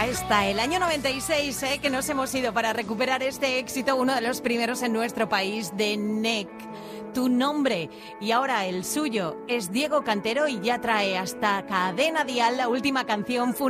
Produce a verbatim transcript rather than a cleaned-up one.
Ahí está, el año noventa y seis, ¿eh? Que nos hemos ido para recuperar este éxito, uno de los primeros en nuestro país, de N E C. Tu nombre. Y ahora el suyo es Diego Cantero y ya trae hasta Cadena Dial la última canción.